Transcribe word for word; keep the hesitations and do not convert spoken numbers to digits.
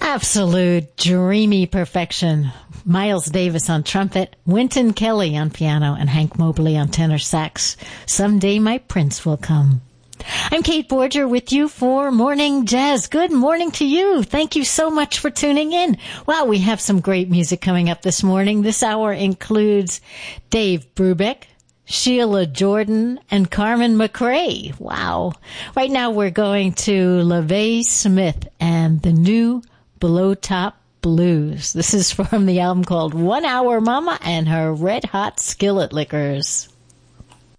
Absolute dreamy perfection. Miles Davis on trumpet, Wynton Kelly on piano, and Hank Mobley on tenor sax. Someday my prince will come. I'm Kate Borger with you for Morning Jazz. Good morning to you. Thank you so much for tuning in. Wow, we have some great music coming up this morning. This hour includes Dave Brubeck, Sheila Jordan, and Carmen McRae. Wow. Right now we're going to LaVey Smith and the new Below Top Blues. This is from the album called One Hour Mama and Her Red Hot Skillet Lickers.